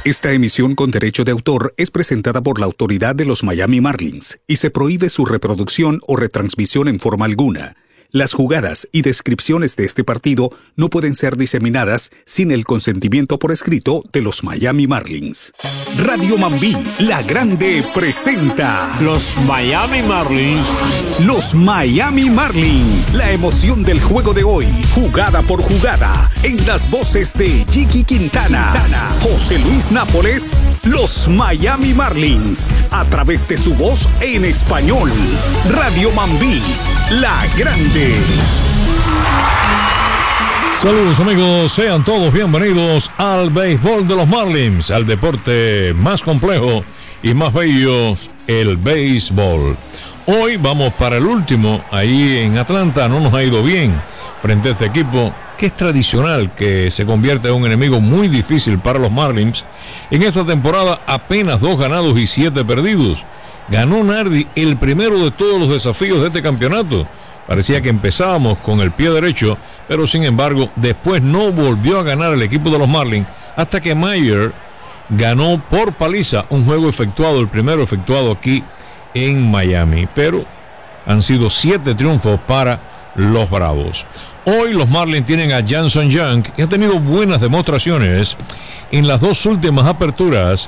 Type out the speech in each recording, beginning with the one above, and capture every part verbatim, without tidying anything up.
Esta emisión con derecho de autor es presentada por la autoridad de los Miami Marlins y se prohíbe su reproducción o retransmisión en forma alguna. Las jugadas y descripciones de este partido no pueden ser diseminadas sin el consentimiento por escrito de los Miami Marlins. Radio Mambí, la grande, presenta los Miami Marlins. Los Miami Marlins. La emoción del juego de hoy, jugada por jugada, en las voces de Jiki Quintana, Quintana, José Luis Nápoles, los Miami Marlins, a través de su voz en español. Radio Mambí, la grande. Saludos amigos, sean todos bienvenidos al béisbol de los Marlins, al deporte más complejo y más bello, el béisbol. Hoy vamos para el último, ahí en Atlanta. No nos ha ido bien frente a este equipo que es tradicional, que se convierte en un enemigo muy difícil para los Marlins. En esta temporada apenas dos ganados y siete perdidos. Ganó Nardi el primero de todos los desafíos de este campeonato. Parecía que empezábamos con el pie derecho, pero sin embargo, después no volvió a ganar el equipo de los Marlins hasta que Mayer ganó por paliza un juego efectuado, el primero efectuado aquí en Miami. Pero han sido siete triunfos para los Bravos. Hoy los Marlins tienen a Janson Young, que ha tenido buenas demostraciones en las dos últimas aperturas.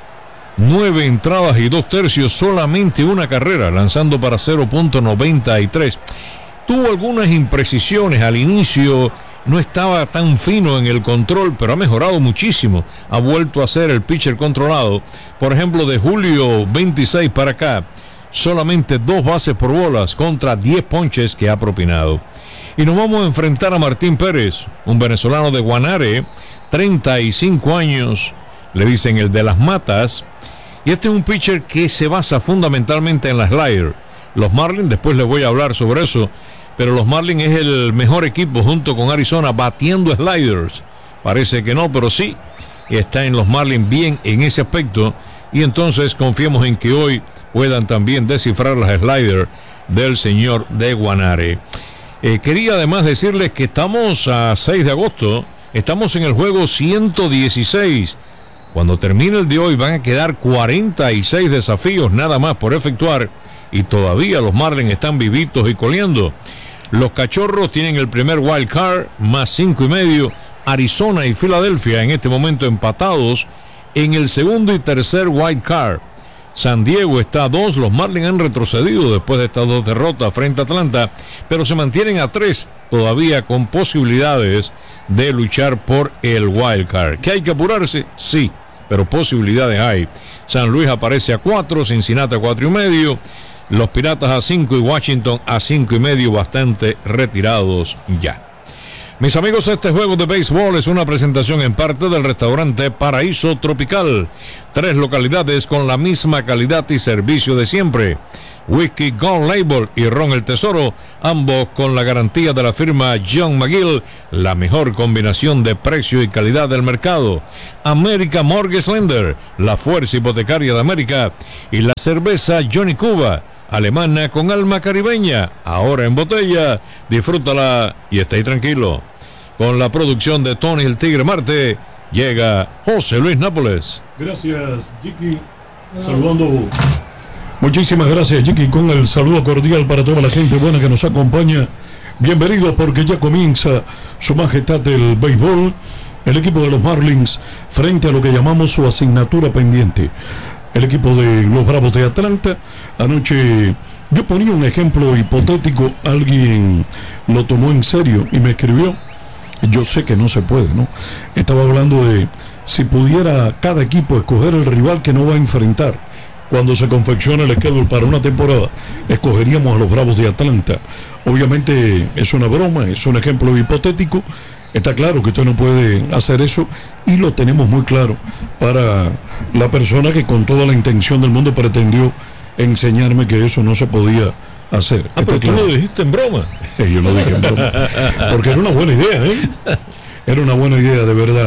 Nueve entradas y dos tercios, solamente una carrera, lanzando para cero punto noventa y tres. Tuvo algunas imprecisiones al inicio, no estaba tan fino en el control, pero ha mejorado muchísimo. Ha vuelto a ser el pitcher controlado. Por ejemplo, de julio veintiséis para acá, solamente dos bases por bolas contra diez ponches que ha propinado. Y nos vamos a enfrentar a Martín Pérez, un venezolano de Guanare, treinta y cinco años, le dicen el de las matas. Y este es un pitcher que se basa fundamentalmente en la slider. Los Marlins, después les voy a hablar sobre eso, pero los Marlins es el mejor equipo junto con Arizona batiendo sliders. Parece que no, pero sí, está en los Marlins bien en ese aspecto. Y entonces confiemos en que hoy puedan también descifrar las sliders del señor de Guanare. Eh, quería además decirles que estamos a seis de agosto, estamos en el juego ciento dieciséis. Cuando termine el de hoy van a quedar cuarenta y seis desafíos nada más por efectuar y todavía los Marlins están vivitos y coleando. Los Cachorros tienen el primer wild card más cinco y medio. Arizona y Filadelfia en este momento empatados en el segundo y tercer wild card. San Diego está a dos. Los Marlins han retrocedido después de estas dos derrotas frente a Atlanta, pero se mantienen a tres todavía con posibilidades de luchar por el wild card. ¿Que hay que apurarse? Sí, pero posibilidades hay. San Luis aparece a cuatro, Cincinnati a cuatro y medio, los Piratas a cinco y Washington a cinco y medio, bastante retirados ya. Mis amigos, este juego de béisbol es una presentación en parte del restaurante Paraíso Tropical. Tres localidades con la misma calidad y servicio de siempre. Whisky Gold Label y Ron el Tesoro, ambos con la garantía de la firma John McGill, la mejor combinación de precio y calidad del mercado. América Mortgage Lender, la fuerza hipotecaria de América, y la cerveza Johnny Cuba, alemana con alma caribeña, ahora en botella. Disfrútala y está ahí tranquilo. Con la producción de Tony el Tigre Marte, llega José Luis Nápoles. Gracias, Jiki. Saludando. Muchísimas gracias, Jiki, con el saludo cordial para toda la gente buena que nos acompaña. Bienvenidos porque ya comienza su majestad del béisbol. El equipo de los Marlins frente a lo que llamamos su asignatura pendiente. El equipo de los Bravos de Atlanta. Anoche yo ponía un ejemplo hipotético, alguien lo tomó en serio y me escribió. Yo sé que no se puede, ¿no? Estaba hablando de si pudiera cada equipo escoger el rival que no va a enfrentar cuando se confecciona el schedule para una temporada, escogeríamos a los Bravos de Atlanta. Obviamente es una broma, es un ejemplo hipotético. Está claro que usted no puede hacer eso y lo tenemos muy claro para la persona que con toda la intención del mundo pretendió enseñarme que eso no se podía hacer. Ah, pero tú claro. Lo dijiste en broma. Yo lo dije en broma. Porque era una buena idea, ¿eh? Era una buena idea, de verdad.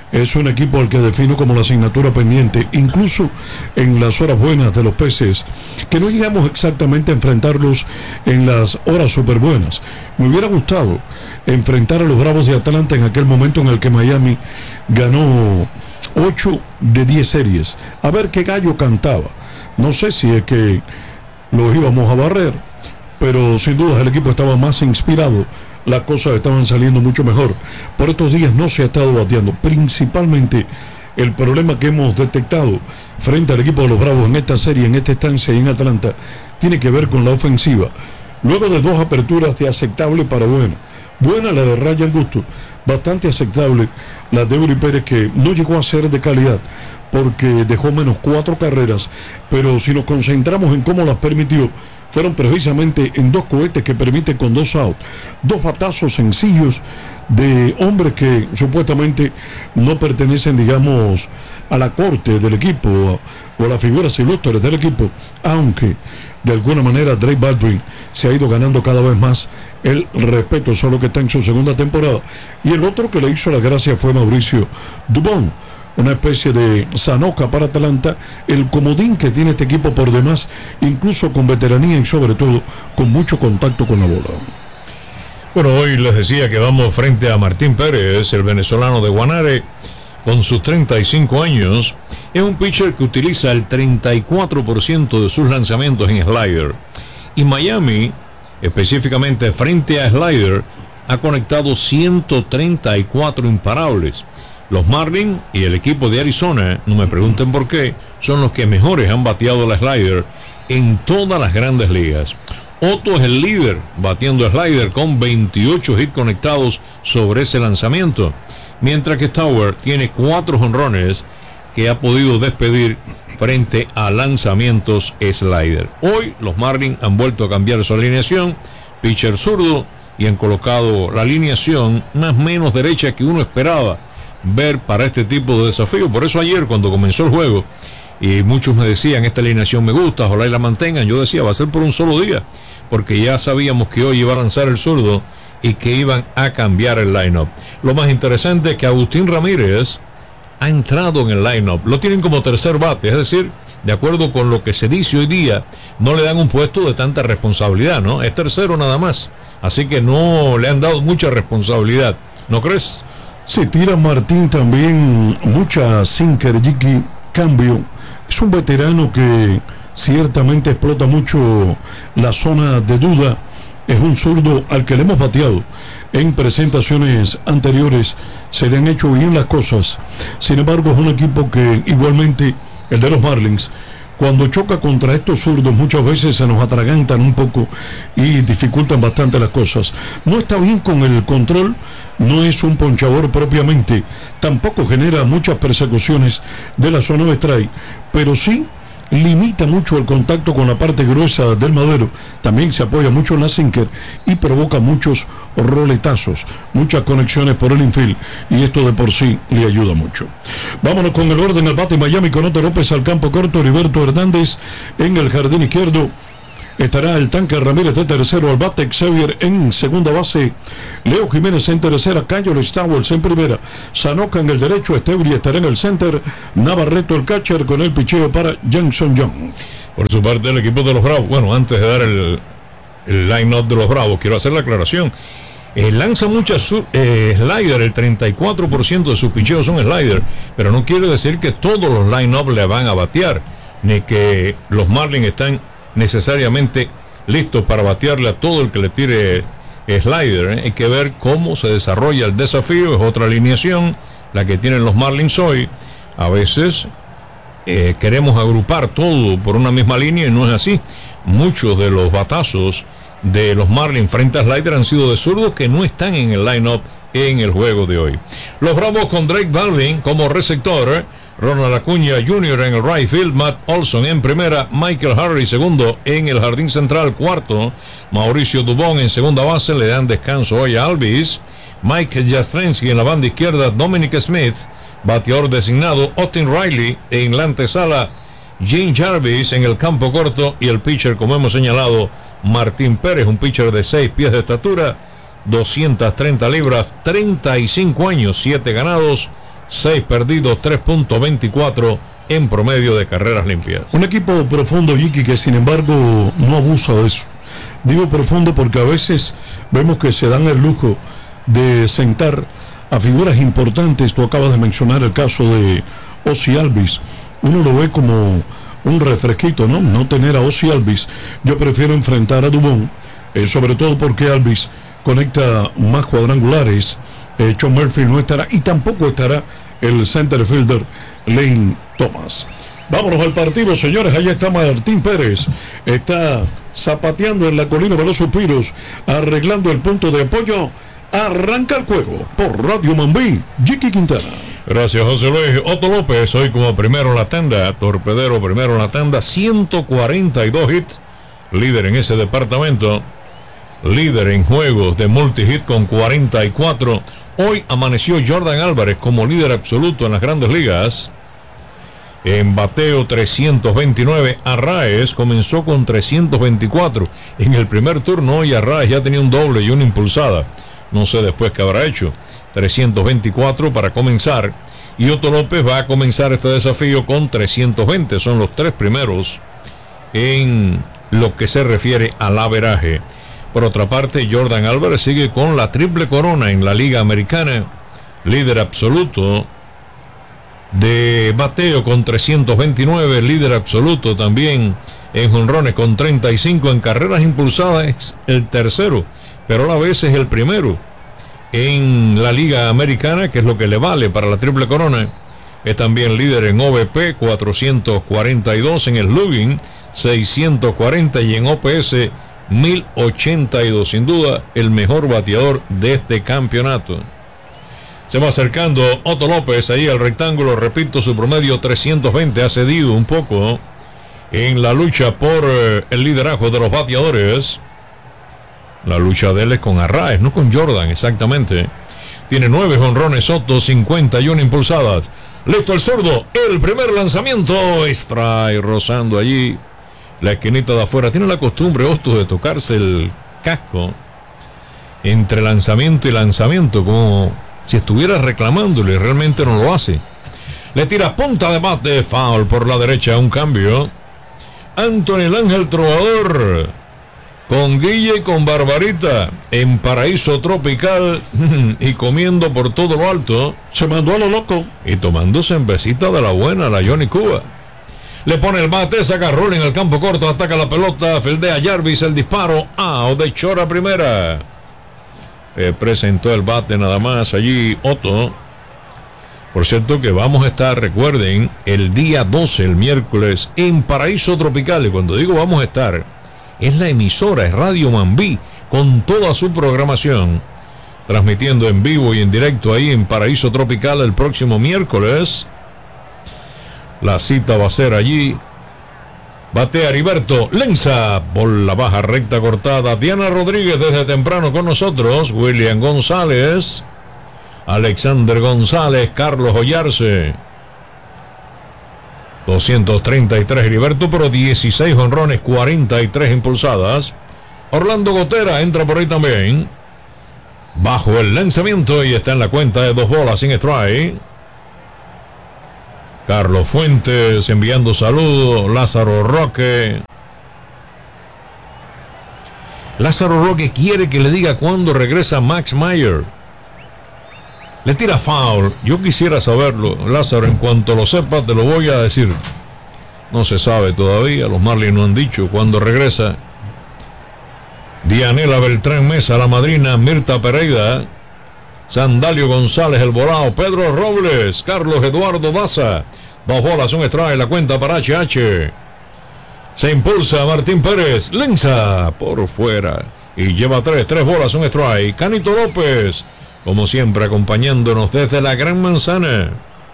Es un equipo al que defino como la asignatura pendiente, incluso en las horas buenas de los Peces, que no llegamos exactamente a enfrentarlos en las horas súper buenas. Me hubiera gustado enfrentar a los Bravos de Atlanta en aquel momento en el que Miami ganó ocho de diez series. A ver qué gallo cantaba. No sé si es que los íbamos a barrer, pero sin duda el equipo estaba más inspirado. Las cosas estaban saliendo mucho mejor. Por estos días no se ha estado bateando. Principalmente el problema que hemos detectado frente al equipo de los Bravos en esta serie, en esta estancia y en Atlanta, tiene que ver con la ofensiva. Luego de dos aperturas de aceptable para buena. Buena la de Ryan Gusto, bastante aceptable la de Eury Pérez, que no llegó a ser de calidad porque dejó menos cuatro carreras, pero si nos concentramos en cómo las permitió, fueron precisamente en dos cohetes que permite con dos outs, dos batazos sencillos de hombres que supuestamente no pertenecen, digamos, a la corte del equipo o a las figuras ilustres del equipo, aunque de alguna manera Drake Baldwin se ha ido ganando cada vez más el respeto, solo que está en su segunda temporada. Y el otro que le hizo la gracia fue Mauricio Dubón, una especie de Sanoka para Atlanta, el comodín que tiene este equipo por demás, incluso con veteranía y sobre todo con mucho contacto con la bola. Bueno, hoy les decía que vamos frente a Martín Pérez, el venezolano de Guanare, con sus treinta y cinco años. Es un pitcher que utiliza el treinta y cuatro por ciento de sus lanzamientos en slider. Y Miami, específicamente frente a slider, ha conectado ciento treinta y cuatro imparables. Los Marlins y el equipo de Arizona, no me pregunten por qué, son los que mejores han bateado la slider en todas las grandes ligas. Otto es el líder batiendo slider con veintiocho hits conectados sobre ese lanzamiento, mientras que Tower tiene cuatro jonrones que ha podido despedir frente a lanzamientos slider. Hoy los Marlins han vuelto a cambiar su alineación, pitcher zurdo, y han colocado la alineación más o menos derecha que uno esperaba ver para este tipo de desafío. Por eso ayer, cuando comenzó el juego y muchos me decían, esta alineación me gusta, ojalá y la mantengan, yo decía, va a ser por un solo día, porque ya sabíamos que hoy iba a lanzar el zurdo y que iban a cambiar el line-up. Lo más interesante es que Agustín Ramírez ha entrado en el line-up, lo tienen como tercer bate, es decir, de acuerdo con lo que se dice hoy día, no le dan un puesto de tanta responsabilidad, ¿no? Es tercero nada más, así que no le han dado mucha responsabilidad, ¿no crees? Se tira Martín también mucha sinker, Jiki, cambio. Es un veterano que ciertamente explota mucho la zona de duda. Es un zurdo al que le hemos bateado en presentaciones anteriores. Se le han hecho bien las cosas. Sin embargo, es un equipo que igualmente, el de los Marlins, cuando choca contra estos zurdos muchas veces se nos atragantan un poco y dificultan bastante las cosas. No está bien con el control, no es un ponchador propiamente, tampoco genera muchas persecuciones de la zona de strike, pero sí limita mucho el contacto con la parte gruesa del madero, también se apoya mucho en la sinker y provoca muchos roletazos, muchas conexiones por el infield, y esto de por sí le ayuda mucho. Vámonos con el orden al bate. Miami con Otto López al campo corto, Heriberto Hernández en el jardín izquierdo. Estará el Tanque Ramírez de tercero al bate, Xavier en segunda base, Leo Jiménez en tercera, Cayo Stowers en primera, Sanoka en el derecho, Estebri estará en el center, Navarreto el catcher con el picheo para Johnson Young. Por su parte el equipo de los Bravos, bueno, antes de dar el, el line-up de los Bravos, quiero hacer la aclaración. Eh, lanza muchas eh, slider, el treinta y cuatro por ciento de sus picheos son slider, pero no quiere decir que todos los line-up le van a batear, ni que los Marlins están necesariamente listos para batearle a todo el que le tire eh, slider. ¿eh? Hay que ver cómo se desarrolla el desafío, es otra alineación la que tienen los Marlins hoy. A veces eh, queremos agrupar todo por una misma línea y no es así. Muchos de los batazos de los Marlins frente a slider han sido de zurdos que no están en el line-up en el juego de hoy. Los Bravos con Drake Baldwin como receptor, Ronald Acuña junior en el right field, Matt Olson en primera, Michael Harris segundo en el jardín central, cuarto, Mauricio Dubón en segunda base, le dan descanso hoy a Alvis, Mike Jastrzemski en la banda izquierda, Dominic Smith, bateador designado, Austin Riley en la antesala, Gene Jarvis en el campo corto y el pitcher, como hemos señalado, Martín Pérez, un pitcher de seis pies de estatura, doscientas treinta libras, treinta y cinco años, siete ganados, seis perdidos, tres punto veinticuatro en promedio de carreras limpias. Un equipo profundo, Jiki, que sin embargo no abusa de eso. Digo profundo porque a veces vemos que se dan el lujo de sentar a figuras importantes. Tú acabas de mencionar el caso de Ozzie Albies. Uno lo ve como un refresquito, ¿no? No tener a Ozzie Albies. Yo prefiero enfrentar a Dubón, eh, sobre todo porque Albies conecta más cuadrangulares. eh, Sean Murphy no estará, y tampoco estará el center fielder Lane Thomas. Vámonos al partido, señores. Allá está Martín Pérez. Está zapateando en la colina de los suspiros, arreglando el punto de apoyo. Arranca el juego por Radio Mambí, Jiki Quintana. Gracias, José Luis. Otto López, hoy como primero en la tanda. Torpedero primero en la tanda. ciento cuarenta y dos hits. Líder en ese departamento. Líder en juegos de multi-hit con cuarenta y cuatro. Hoy amaneció Jordan Álvarez como líder absoluto en las grandes ligas. En bateo trescientos veintinueve. Arraez comenzó con trescientos veinticuatro. En el primer turno hoy Arraez ya tenía un doble y una impulsada. No sé después qué habrá hecho. trescientos veinticuatro para comenzar. Y Otto López va a comenzar este desafío con trescientos veinte. Son los tres primeros en lo que se refiere al averaje. Por otra parte, Jordan Álvarez sigue con la triple corona en la Liga Americana. Líder absoluto de bateo con trescientos veintinueve. Líder absoluto también en jonrones con treinta y cinco. En carreras impulsadas es el tercero, pero a la vez es el primero en la Liga Americana, que es lo que le vale para la triple corona. Es también líder en O V P, cuatrocientos cuarenta y dos, en el slugging seiscientos cuarenta y en O P S mil ochenta y dos. Sin duda el mejor bateador de este campeonato. Se va acercando Otto López ahí al rectángulo. Repito, su promedio trescientos veinte. Ha cedido un poco en la lucha por eh, el liderazgo de los bateadores. La lucha de él es con Arraez, no con Jordan, exactamente. Tiene nueve jonrones Otto, cincuenta y una impulsadas. Listo el zurdo, el primer lanzamiento. Strike rozando allí la esquinita de afuera. Tiene la costumbre Otto de tocarse el casco entre lanzamiento y lanzamiento, como si estuviera reclamándole. Realmente no lo hace. Le tira punta de bate, foul por la derecha, un cambio. Anthony el Ángel Trovador con Guille y con Barbarita en Paraíso Tropical y comiendo por todo lo alto. Se mandó a lo loco y tomando cervecita de la buena, la Johnny Cuba. Le pone el bate, saca rol en el campo corto, ataca la pelota, fildea Jarvis, el disparo, out de Chora primera. Eh, presentó el bate nada más allí Otto. Por cierto que vamos a estar, recuerden, el día doce, el miércoles, en Paraíso Tropical. Y cuando digo vamos a estar, es la emisora, es Radio Mambí, con toda su programación, transmitiendo en vivo y en directo ahí en Paraíso Tropical el próximo miércoles. La cita va a ser allí. Batea Heriberto, Lenza por la baja recta cortada. Diana Rodríguez desde temprano con nosotros. William González, Alexander González, Carlos Ollarse. doscientos treinta y tres Heriberto, pero dieciséis jonrones, cuarenta y tres impulsadas. Orlando Gotera entra por ahí también. Bajo el lanzamiento y está en la cuenta de dos bolas sin strike. Carlos Fuentes enviando saludos. Lázaro Roque. Lázaro Roque quiere que le diga cuándo regresa Max Meyer. Le tira foul. Yo quisiera saberlo, Lázaro. En cuanto lo sepa, te lo voy a decir. No se sabe todavía. Los Marlins no han dicho cuándo regresa. Dianela Beltrán Mesa, la madrina. Mirta Pereira. Sandalio González, el volado. Pedro Robles. Carlos Eduardo Daza. Dos bolas, un strike. La cuenta para H H. Se impulsa Martín Pérez. Lenza por fuera. Y lleva tres. Tres bolas, un strike. Canito López, como siempre, acompañándonos desde la Gran Manzana.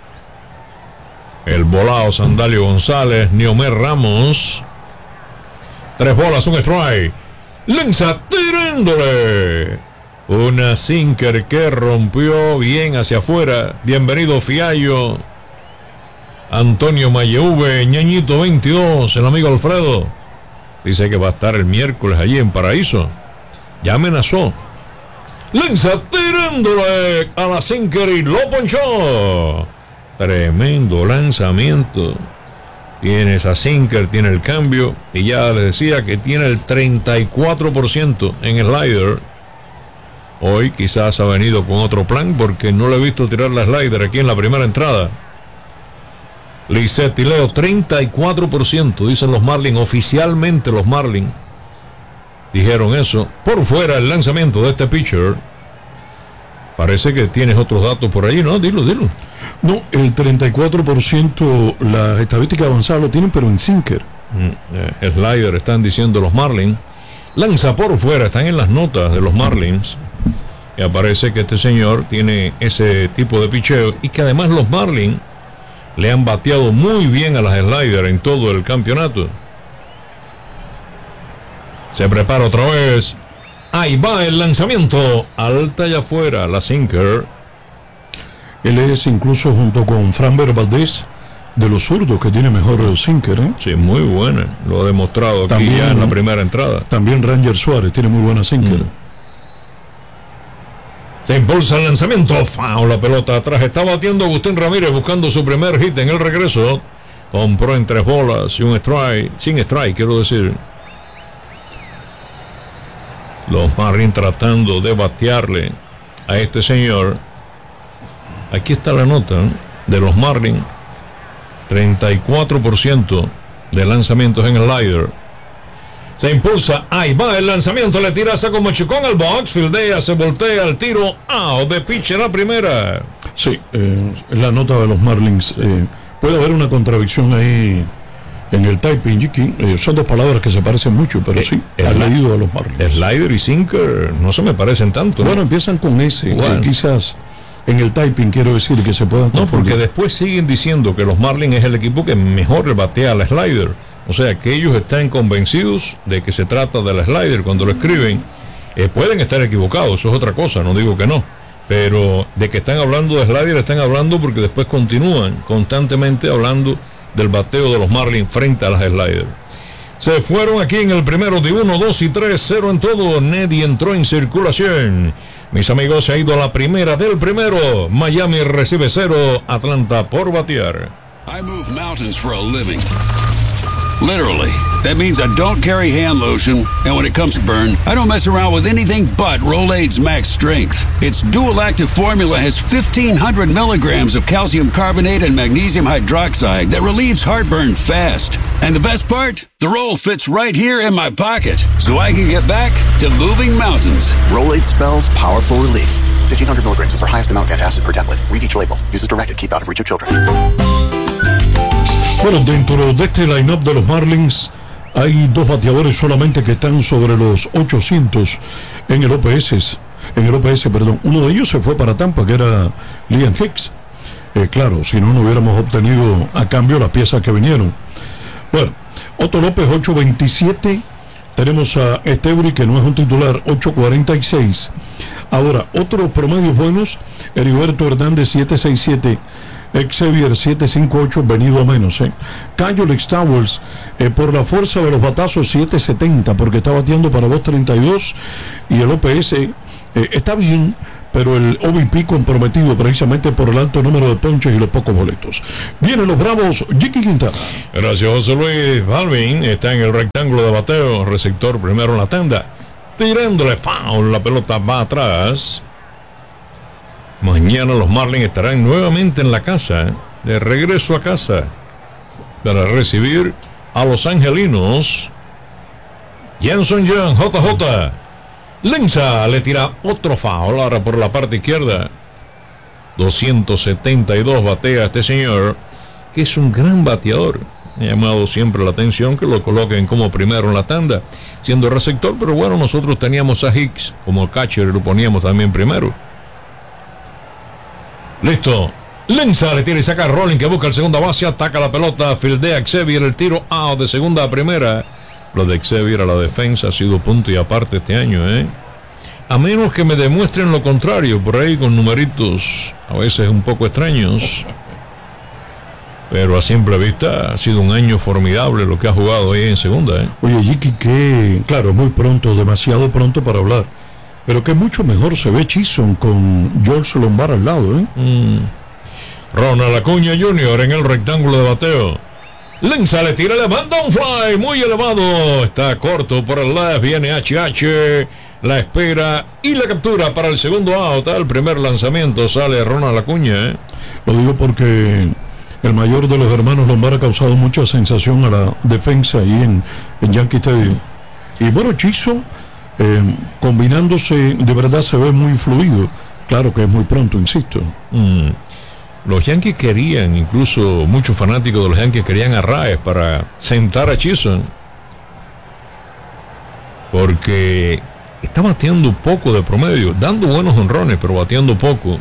El volado Sandalio González. Niomer Ramos. Tres bolas, un strike. Lenza tirándole. Una sinker que rompió bien hacia afuera. Bienvenido Fiallo. Antonio Mayeuve, Ñañito veintidós, el amigo Alfredo. Dice que va a estar el miércoles allí en Paraíso. Ya amenazó. Lanza tirándole a la sinker y lo ponchó. Tremendo lanzamiento. Tiene esa sinker, tiene el cambio. Y ya les decía que tiene el treinta y cuatro por ciento en el slider. Hoy quizás ha venido con otro plan porque no le he visto tirar la slider aquí en la primera entrada. Lisette y Leo, treinta y cuatro por ciento dicen los Marlins. Oficialmente los Marlins dijeron eso. Por fuera el lanzamiento de este pitcher. Parece que tienes otros datos por ahí, ¿no? Dilo, dilo. No, el treinta y cuatro por ciento las estadísticas avanzadas lo tienen, pero en sinker. Mm, eh, slider, están diciendo los Marlins. Lanza por fuera, están en las notas de los Marlins. Y aparece que este señor tiene ese tipo de picheo y que además los Marlins le han bateado muy bien a las sliders en todo el campeonato. Se prepara otra vez. Ahí va el lanzamiento. Alta y afuera, la sinker. Él es incluso junto con Framber Valdez de los zurdos que tiene mejor sinker, ¿eh? Sí, muy buena. Lo ha demostrado aquí también, ya en la primera entrada. También Ranger Suárez tiene muy buena sinker. Mm. Se impulsa el lanzamiento. Foul, la pelota atrás. Está batiendo Agustín Ramírez buscando su primer hit en el regreso. Compró en tres bolas y un strike. Sin strike, quiero decir. Los Marlins tratando de batearle a este señor. Aquí está la nota, ¿eh?, de los Marlins. treinta y cuatro por ciento de lanzamientos en el slider. Se impulsa, ahí va el lanzamiento, le tira, saca como chocón al box, fildea, se voltea el tiro, out de pitcher a primera. Sí, eh, la nota de los Marlins. Eh, puede haber una contradicción ahí en el typing, Jiki. Eh, son dos palabras que se parecen mucho, pero sí, el ha leído a los Marlins. Slider y sinker no se me parecen tanto, ¿no? Bueno, empiezan con ese, Bueno. eh, quizás en el typing quiero decir que se puedan No, confundir. porque después siguen diciendo que los Marlins es el equipo que mejor le batea al slider. O sea, que ellos están convencidos de que se trata del slider cuando lo escriben. Eh, pueden estar equivocados, eso es otra cosa, no digo que no. Pero de que están hablando de slider, están hablando porque después continúan constantemente hablando del bateo de los Marlins frente a las sliders. Se fueron aquí en el primero de uno, dos y tres, cero en todo. Neddy entró en circulación. Mis amigos, se ha ido a la primera del primero. Miami recibe cero, Atlanta por batear. I move mountains for a living. Literally. That means I don't carry hand lotion, and when it comes to burn, I don't mess around with anything but Rolaids Max Strength. Its dual active formula has fifteen hundred milligrams of calcium carbonate and magnesium hydroxide that relieves heartburn fast. And the best part? The roll fits right here in my pocket, so I can get back to moving mountains. Rolaids spells powerful relief. fifteen hundred milligrams is our highest amount of antacid per tablet. Read each label. Use as directed. Keep out of reach of children. Bueno, dentro de este line-up de los Marlins hay dos bateadores solamente que están sobre los ochocientos en el O P S. En el O P S, perdón. Uno de ellos se fue para Tampa, que era Liam Hicks. Eh, claro, si no, no hubiéramos obtenido a cambio las piezas que vinieron. Bueno, Otto López, ocho veintisiete. Tenemos a Estebri, que no es un titular, ocho cuarenta y seis. Ahora, otros promedios buenos: Heriberto Hernández, siete sesenta y siete. Xavier siete cincuenta y ocho, venido a menos. ¿eh? Cayo Lex Towers, eh, por la fuerza de los batazos, siete setenta, porque está bateando para dos treinta y dos. Y el O P S eh, está bien, pero el O V P comprometido precisamente por el alto número de ponches y los pocos boletos. Vienen los Bravos, Jiki Quintana. Gracias, José Luis. Balvin está en el rectángulo de bateo, receptor primero en la tanda, tirándole foul, la pelota va atrás. Mañana los Marlins estarán nuevamente en la casa, de regreso a casa, para recibir a los angelinos. Jenson Young, J J. Lenza le tira otro foul ahora por la parte izquierda. doscientos setenta y dos batea este señor, que es un gran bateador. Me ha llamado siempre la atención que lo coloquen como primero en la tanda, siendo receptor, pero bueno, nosotros teníamos a Hicks como catcher y lo poníamos también primero. Listo. Lenza le tira y saca a Rolling, que busca el segunda base, ataca la pelota, fildea Xavier, el tiro out de segunda a primera. Lo de Xavier a la defensa ha sido punto y aparte este año, ¿eh? A menos que me demuestren lo contrario, por ahí con numeritos a veces un poco extraños. Pero a simple vista ha sido un año formidable lo que ha jugado ahí en segunda, ¿eh? Oye, Jiki, que claro, es muy pronto, demasiado pronto para hablar Pero que mucho mejor se ve Chisholm con George Lombard al lado, ¿eh? Mm. Ronald Acuña junior en el rectángulo de bateo. Lenza le tira, le manda un fly muy elevado. Está corto por el left, viene H H, la espera y la captura para el segundo out. El primer lanzamiento sale Ronald Acuña, ¿eh? Lo digo porque el mayor de los hermanos Lombard ha causado mucha sensación a la defensa ahí en, en Yankee Stadium. Y bueno, Chisholm, eh, combinándose, de verdad se ve muy fluido. Claro que es muy pronto, insisto. Mm. Los Yankees querían, incluso muchos fanáticos de los Yankees querían a Raes para sentar a Chisholm, porque está bateando poco de promedio, dando buenos honrones, pero bateando poco.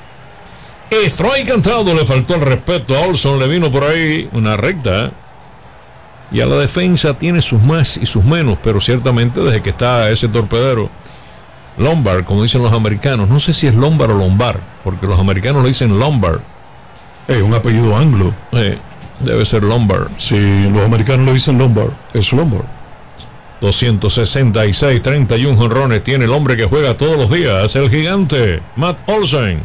Strike cantado, le faltó el respeto a Olson, le vino por ahí una recta. Y a la defensa tiene sus más y sus menos, pero ciertamente desde que está ese torpedero Lombard, como dicen los americanos, no sé si es Lombard o Lombard, porque los americanos le dicen Lombard. Es eh, un apellido anglo. Eh, debe ser Lombard. Si los americanos le dicen Lombard, es Lombard. doscientos sesenta y seis, treinta y uno jonrones tiene el hombre que juega todos los días, el gigante Matt Olson.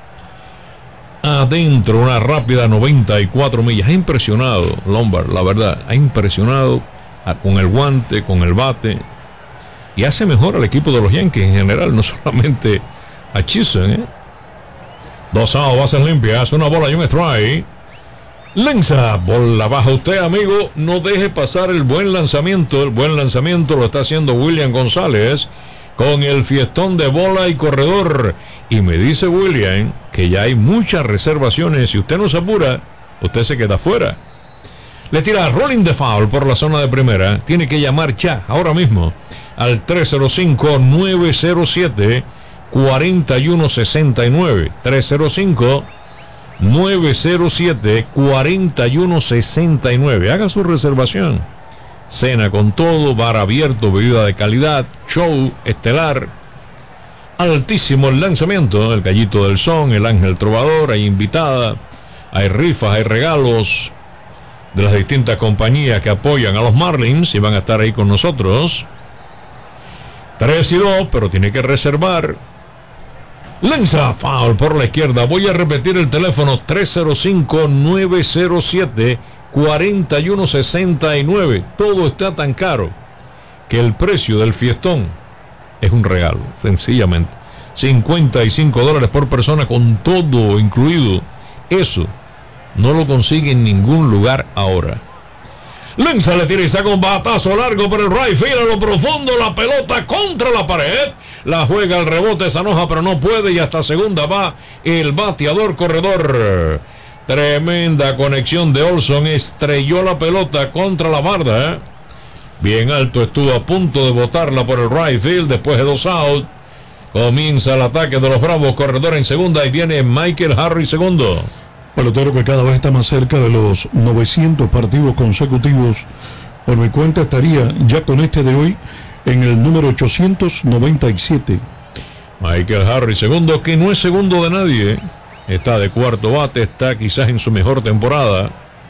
Adentro, una rápida noventa y cuatro millas. Ha impresionado Lombard, la verdad. Ha impresionado a, con el guante, con el bate. Y hace mejor al equipo de los Yankees en general, no solamente a Chisholm, ¿eh? Dos outs, bases limpias, una bola y un strike. Lenza, bola baja usted, amigo. No deje pasar el buen lanzamiento. El buen lanzamiento lo está haciendo William González con el fiestón de bola y corredor. Y me dice William que ya hay muchas reservaciones. Si usted no se apura, usted se queda fuera. Le tira rolling de foul por la zona de primera. Tiene que llamar ya, ahora mismo, al tres cero cinco, nueve cero siete, cuatro uno seis nueve. tres cero cinco, nueve cero siete, cuatro uno seis nueve. Haga su reservación. Cena con todo, bar abierto, bebida de calidad, show estelar. Altísimo el lanzamiento, el Gallito del Son, el Ángel Trovador, hay invitada, hay rifas, hay regalos de las distintas compañías que apoyan a los Marlins y van a estar ahí con nosotros. tres y dos, pero tiene que reservar. Lanza foul por la izquierda. Voy a repetir el teléfono: tres cero cinco, nueve cero siete, cuatro uno seis nueve. Todo está tan caro que el precio del fiestón es un regalo, sencillamente. cincuenta y cinco dólares por persona con todo incluido. Eso no lo consigue en ningún lugar ahora. Lenza le tira y saca un batazo largo por el right field a lo profundo. La pelota contra la pared. La juega al rebote Sanoja, pero no puede. Y hasta segunda va el bateador corredor. Tremenda conexión de Olson. Estrelló la pelota contra la barda. Bien alto, estuvo a punto de botarla por el right field. Después de dos outs, comienza el ataque de los Bravos. Corredor en segunda y viene Michael Harris segundo. Pelotero que cada vez está más cerca de los novecientos partidos consecutivos. Por mi cuenta estaría ya con este de hoy en el número ochocientos noventa y siete. Michael Harris segundo, que no es segundo de nadie. Está de cuarto bate, está quizás en su mejor temporada.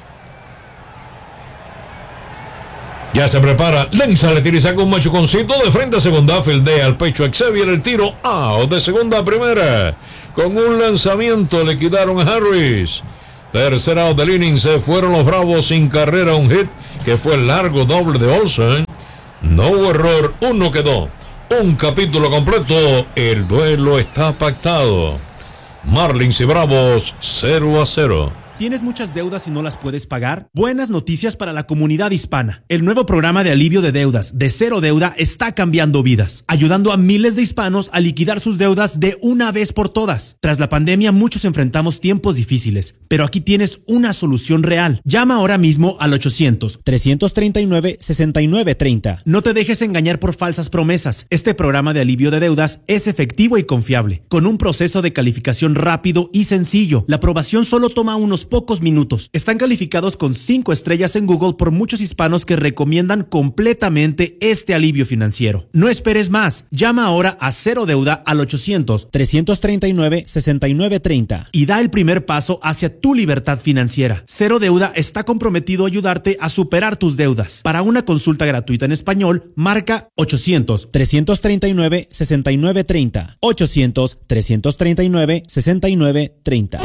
Ya se prepara. Lenza le tira y saca un machuconcito de frente a segunda. Fildea al pecho a Xavier, el tiro out de segunda a primera. Con un lanzamiento le quitaron a Harris. Tercer out del inning. Se fueron los Bravos sin carrera. Un hit que fue el largo doble de Olson. No hubo error. Uno quedó. Un capítulo completo. El duelo está pactado. Marlins y Bravos cero a cero. ¿Tienes muchas deudas y no las puedes pagar? Buenas noticias para la comunidad hispana. El nuevo programa de alivio de deudas de Cero Deuda está cambiando vidas, ayudando a miles de hispanos a liquidar sus deudas de una vez por todas. Tras la pandemia, muchos enfrentamos tiempos difíciles, pero aquí tienes una solución real. Llama ahora mismo al ochocientos, trescientos treinta y nueve, sesenta y nueve treinta. No te dejes engañar por falsas promesas. Este programa de alivio de deudas es efectivo y confiable, con un proceso de calificación rápido y sencillo. La aprobación solo toma unos pocos minutos. Están calificados con cinco estrellas en Google por muchos hispanos que recomiendan completamente este alivio financiero. No esperes más. Llama ahora a Cero Deuda al ochocientos, trescientos treinta y nueve, sesenta y nueve treinta y da el primer paso hacia tu libertad financiera. Cero Deuda está comprometido a ayudarte a superar tus deudas. Para una consulta gratuita en español, marca ochocientos, trescientos treinta y nueve, sesenta y nueve treinta. ochocientos, trescientos treinta y nueve, sesenta y nueve treinta.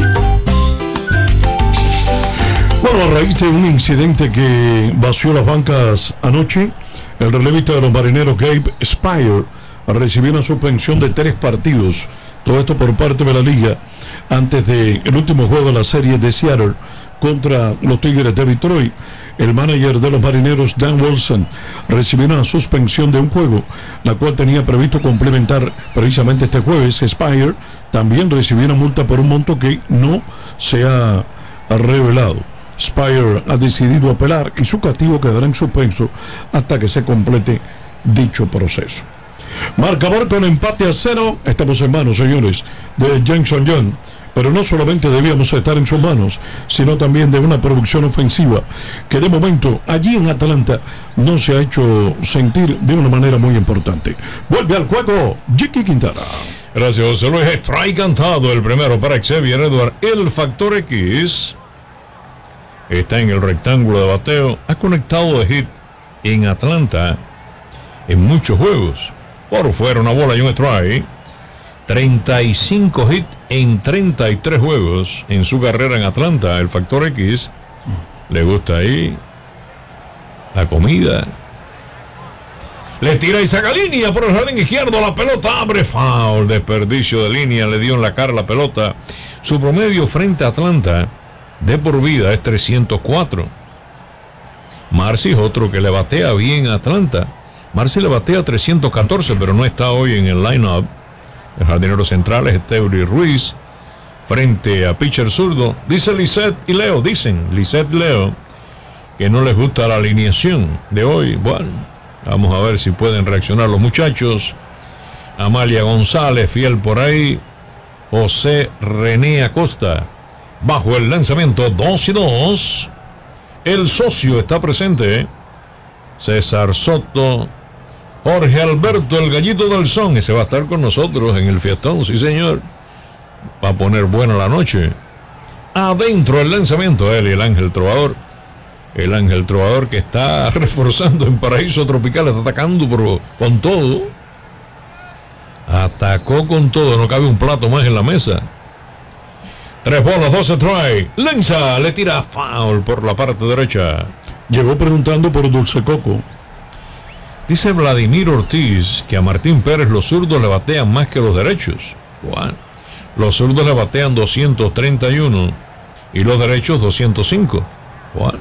Bueno, a raíz de un incidente que vació las bancas anoche, el relevista de los Marineros Gabe Speier recibió una suspensión de tres partidos. Todo esto por parte de la liga antes del último juego de la serie de Seattle contra los Tigres de Detroit. El manager de los Marineros, Dan Wilson, recibió una suspensión de un juego, la cual tenía previsto complementar precisamente este jueves. Speier también recibió una multa por un monto que no se ha revelado. Speier ha decidido apelar y su castigo quedará en suspenso hasta que se complete dicho proceso. Marcador con empate a cero. Estamos en manos, señores, de Jameson Young. Pero no solamente debíamos estar en sus manos, sino también de una producción ofensiva que de momento allí en Atlanta no se ha hecho sentir de una manera muy importante. Vuelve al juego Jiki Quintana. Gracias, José Luis. Strike cantado el primero para Xavier Edward. El factor X está en el rectángulo de bateo. Ha conectado de hit en Atlanta en muchos juegos. Por fuera una bola y un strike. treinta y cinco hits en treinta y tres juegos en su carrera en Atlanta. El factor X le gusta ahí la comida. Le tira y saca línea por el jardín izquierdo. La pelota abre, foul, desperdicio de línea. Le dio en la cara la pelota. Su promedio frente a Atlanta de por vida es trescientos cuatro. Marcy es otro que le batea bien a Atlanta. Marcy le batea trescientos catorce, pero no está hoy en el line-up. El jardinero central es Esteury Ruiz frente a pitcher zurdo. Dice Lisette y Leo, dicen Lisette y Leo que no les gusta la alineación de hoy. Bueno, vamos a ver si pueden reaccionar los muchachos. Amalia González, fiel por ahí. José René Acosta, bajo el lanzamiento dos y dos. El socio está presente. César Soto. Jorge Alberto, el gallito del son, ese va a estar con nosotros en el fiestón, sí señor. Va a poner buena la noche. Adentro el lanzamiento, él y el Ángel Trovador. El Ángel Trovador que está reforzando en Paraíso Tropical, está atacando pero con todo. Atacó con todo, no cabe un plato más en la mesa. Tres bolas, doce strike. Lanza, le tira foul por la parte derecha. Llegó preguntando por Dulce Coco. Dice Vladimir Ortiz que a Martín Pérez los zurdos le batean más que los derechos. Bueno, los zurdos le batean doscientos treinta y uno y los derechos doscientos cinco. Bueno.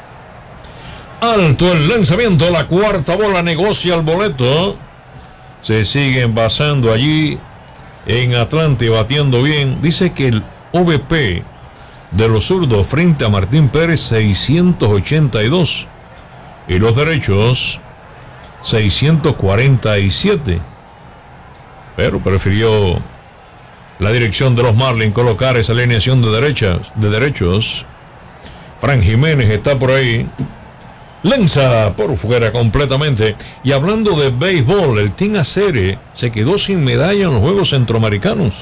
Alto el lanzamiento, la cuarta bola, negocia el boleto. Se sigue envasando allí en Atlanta y batiendo bien. Dice que el O V P de los zurdos frente a Martín Pérez seiscientos ochenta y dos y los derechos seiscientos cuarenta y siete, pero prefirió la dirección de los Marlins colocar esa alineación de derechas, de derechos. Frank Jiménez está por ahí, lanza por fuera completamente. Y hablando de béisbol, el Team Acere se quedó sin medalla en los Juegos Centroamericanos.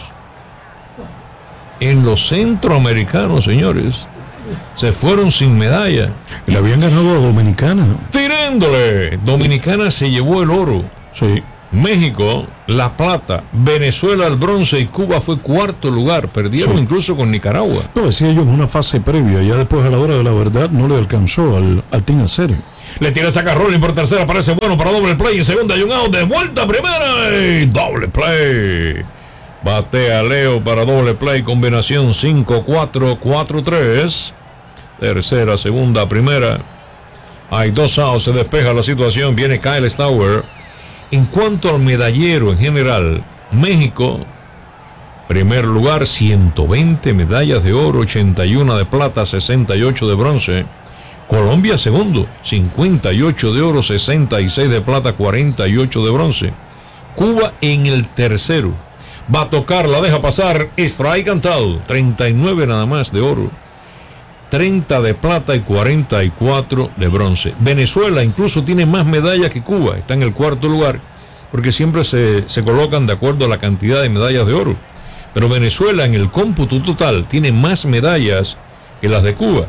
En los Centroamericanos, señores, se fueron sin medalla. Le habían ganado a Dominicana. Tirándole. Dominicana se llevó el oro. Sí. México, la plata. Venezuela, el bronce. Y Cuba fue cuarto lugar. Perdieron sí. incluso con Nicaragua. No, decía yo en una fase previa. Ya después, a la hora de la verdad, no le alcanzó al, al Team Acere. Le tira, saca Rolling por tercera. Parece bueno para doble play. En segunda hay un out. De vuelta a primera. Y doble play. Batea Leo para doble play. Combinación cinco cuatro cuatro tres. Tercera, segunda, primera. Hay dos outs, se despeja la situación. Viene Kyle Stauer. En cuanto al medallero en general, México, primer lugar, ciento veinte medallas de oro, ochenta y uno de plata, sesenta y ocho de bronce. Colombia, segundo, cincuenta y ocho de oro, sesenta y seis de plata, cuarenta y ocho de bronce. Cuba en el tercero. Va a tocar, la deja pasar. Strike cantado, treinta y nueve nada más de oro. treinta de plata y cuarenta y cuatro de bronce. Venezuela incluso tiene más medallas que Cuba, está en el cuarto lugar, porque siempre se, se colocan de acuerdo a la cantidad de medallas de oro. Pero Venezuela en el cómputo total tiene más medallas que las de Cuba.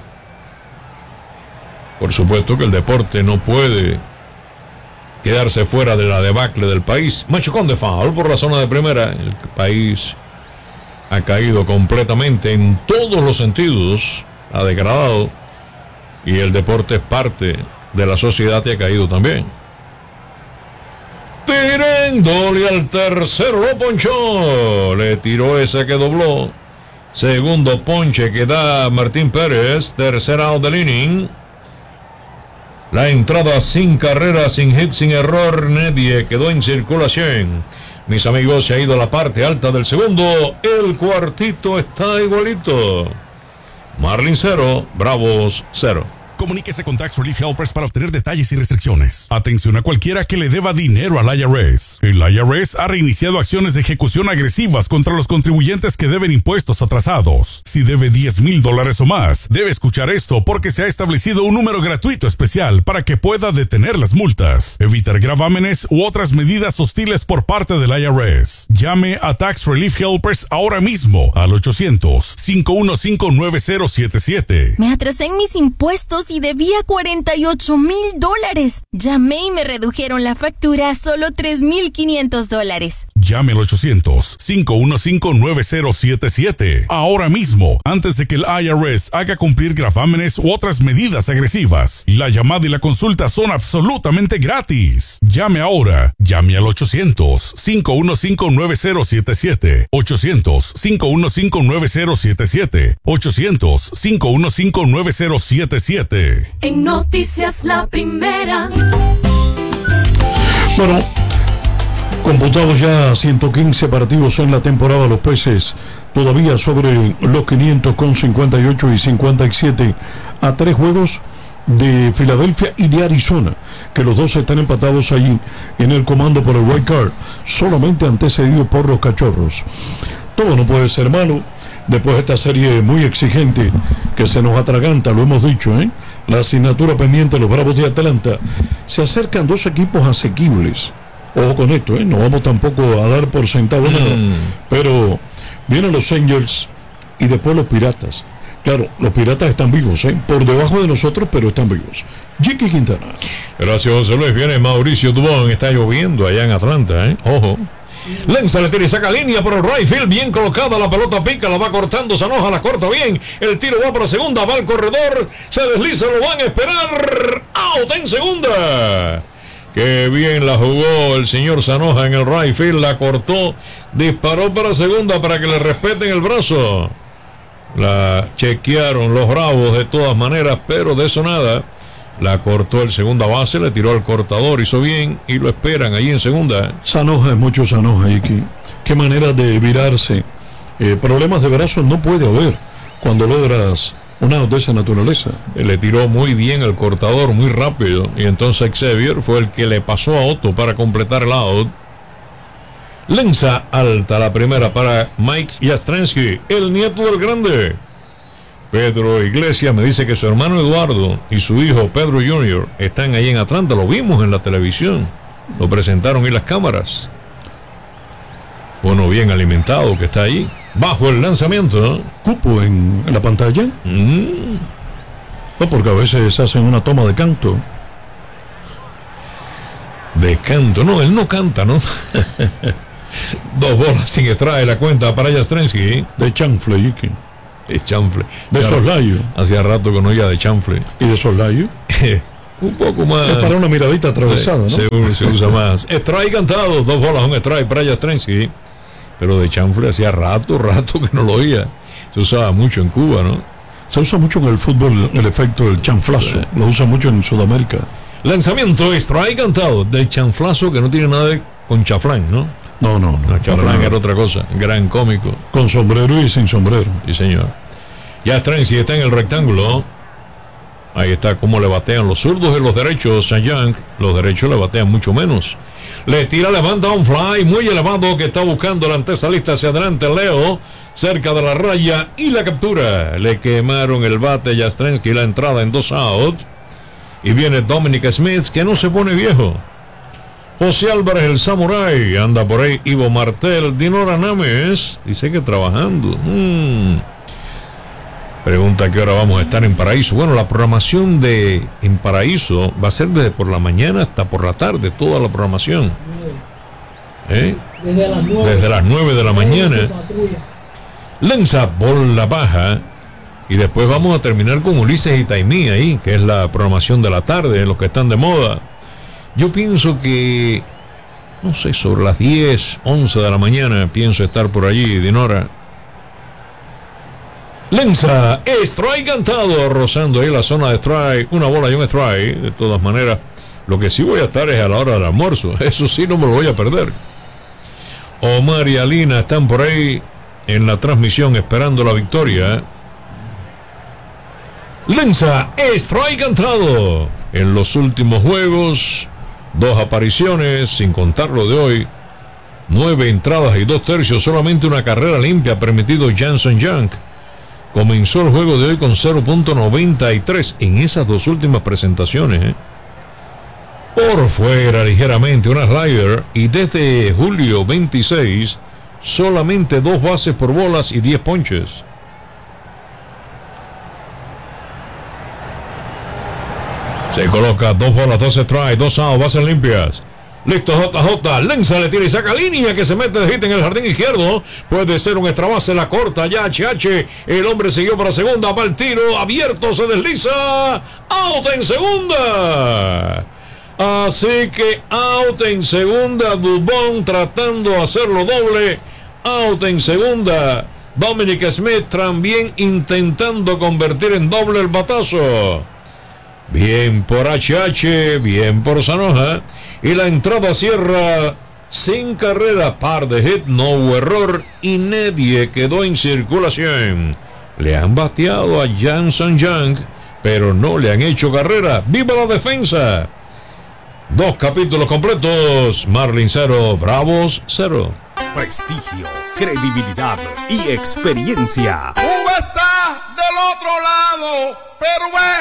Por supuesto que el deporte no puede quedarse fuera de la debacle del país. Machucón de foul por la zona de primera. El país ha caído completamente en todos los sentidos, ha degradado, y el deporte es parte de la sociedad y ha caído también. Tirándole al tercero, lo ponchó, le tiró ese que dobló. Segundo ponche que da Martín Pérez, tercer out del inning. La entrada sin carrera, sin hit, sin error, nadie quedó en circulación. Mis amigos, se ha ido a la parte alta del segundo. El cuartito está igualito. Marlins cero, Bravos cero. Comuníquese con Tax Relief Helpers para obtener detalles y restricciones. Atención a cualquiera que le deba dinero al I R S. El I R S ha reiniciado acciones de ejecución agresivas contra los contribuyentes que deben impuestos atrasados. Si debe diez mil dólares o más, debe escuchar esto porque se ha establecido un número gratuito especial para que pueda detener las multas, evitar gravámenes u otras medidas hostiles por parte del I R S. Llame a Tax Relief Helpers ahora mismo al ochocientos, cinco uno cinco, nueve cero siete siete. Me atrasé en mis impuestos y debía cuarenta y ocho mil dólares. Llamé y me redujeron la factura a solo tres mil quinientos dólares. Llame al ochocientos, cinco uno cinco, nueve cero siete siete. Ahora mismo, antes de que el I R S haga cumplir gravámenes u otras medidas agresivas. La llamada y la consulta son absolutamente gratis. Llame ahora. Llame al ochocientos, cinco uno cinco, nueve cero siete siete. ochocientos, cinco uno cinco, nueve cero siete siete. ochocientos, cinco uno cinco, nueve cero siete siete. En Noticias La Primera. Bueno, computados ya ciento quince partidos en la temporada. Los Peces todavía sobre los quinientos con cincuenta y ocho y cincuenta y siete a tres juegos de Filadelfia y de Arizona, que los dos están empatados allí en el comando por el wild card, solamente antecedido por los Cachorros. Todo no puede ser malo. Después de esta serie muy exigente que se nos atraganta, lo hemos dicho, ¿eh? La asignatura pendiente, los Bravos de Atlanta. Se acercan dos equipos asequibles. Ojo con esto, ¿eh? No vamos tampoco a dar por sentado nada. Mm. Pero vienen los Angels y después los Piratas. Claro, los Piratas están vivos, ¿eh? Por debajo de nosotros, pero están vivos. Jicky Quintana. Gracias, José Luis. Viene Mauricio Dubón. Está lloviendo allá en Atlanta, ¿eh? Ojo. Lanza, le tira y saca línea por el right field, bien colocada, la pelota pica, la va cortando, Sanoja la corta bien, el tiro va para segunda, va al corredor, se desliza, lo van a esperar, out en segunda. Qué bien la jugó el señor Sanoja en el right field, la cortó, disparó para segunda para que le respeten el brazo. La chequearon los Bravos de todas maneras, pero de eso nada. La cortó el segunda base, le tiró al cortador, hizo bien y lo esperan ahí en segunda. Sanoja es mucho Sanoja, Iki. Qué manera de virarse. Eh, problemas de brazos no puede haber cuando logras una out de esa naturaleza. Le tiró muy bien el cortador, muy rápido. Y entonces Xavier fue el que le pasó a Otto para completar el out. Lanza alta la primera para Mike Yastrzemski, el nieto del grande. Pedro Iglesias me dice que su hermano Eduardo y su hijo Pedro junior están ahí en Atlanta. Lo vimos en la televisión. Lo presentaron en las cámaras. Bueno, bien alimentado que está ahí. Bajo el lanzamiento, ¿no? ¿Cupo en, en la pantalla? Mm. No, porque a veces hacen una toma de canto. De canto. No, él no canta, ¿no? Dos bolas sin extrae la cuenta para Yastrzemski. De chanfle, Iki. De chanfle. De claro, soslayo. Hacía rato que no oía de chanfle. ¿Y de soslayo? Un poco más. Es para una miradita atravesada, ¿no? Seguro se usa más. Strike cantado. Dos bolas, un strike para Yastrzemski. Pero de chanfle hacía rato, rato que no lo oía. Se usaba mucho en Cuba, ¿no? Se usa mucho en el fútbol el efecto del chanflazo. Sí. Lo usa mucho en Sudamérica. Lanzamiento, strike cantado. De chanflazo que no tiene nada de con chaflán, ¿no? No, no, no. no Chaflán era otra cosa, gran cómico. Con sombrero y sin sombrero. Sí, señor. Yastrzemski está en el rectángulo. Ahí está cómo le batean los zurdos y los derechos. Cy Young, los derechos le batean mucho menos. Le tira, levanta un fly muy elevado que está buscando la antesalista hacia adelante. Leo cerca de la raya y la captura. Le quemaron el bate a Yastrzemski, la entrada en dos out. Y viene Dominic Smith, que no se pone viejo. José Álvarez, el Samurai, anda por ahí. Ivo Martel, Dinora Names, dice que trabajando. Hmm. Pregunta a qué hora vamos a estar en Paraíso. Bueno, la programación de En Paraíso va a ser desde por la mañana hasta por la tarde, toda la programación. ¿Eh? Desde las nueve. Desde las nueve de la mañana. Lanza por la baja. Y después vamos a terminar con Ulises y Taimí ahí, que es la programación de la tarde, los que están de moda. Yo pienso que, no sé, sobre las diez, once de la mañana, pienso estar por allí, Dinora. Lanza, strike cantado, rozando ahí la zona de strike, una bola y un strike. De todas maneras, lo que sí voy a estar es a la hora del almuerzo, eso sí no me lo voy a perder. Omar y Alina están por ahí en la transmisión esperando la victoria. Lanza, strike cantado. En los últimos juegos, dos apariciones, sin contar lo de hoy. Nueve entradas y dos tercios, solamente una carrera limpia ha permitido Janson Young. Comenzó el juego de hoy con cero punto noventa y tres en esas dos últimas presentaciones. ¿eh? Por fuera ligeramente una slider y desde julio veintiséis solamente dos bases por bolas y diez ponches. Se coloca dos bolas, dos strikes, dos outs, bases limpias. Listo, J J, Lanza le tira y saca línea que se mete de hit en el jardín izquierdo. Puede ser un extra base, la corta ya H H. El hombre siguió para segunda, va el tiro, abierto, se desliza. Out en segunda. Así que out en segunda, Dubón tratando de hacerlo doble. Out en segunda. Dominic Smith también intentando convertir en doble el batazo. Bien por H H, bien por Sanoja. Y la entrada cierra sin carrera, par de hit, no hubo error y nadie quedó en circulación. Le han bateado a Janson Young, pero no le han hecho carrera. ¡Viva la defensa! Dos capítulos completos. Marlins cero, Bravos cero. Prestigio, credibilidad y experiencia. Tú estás del otro lado, pero ve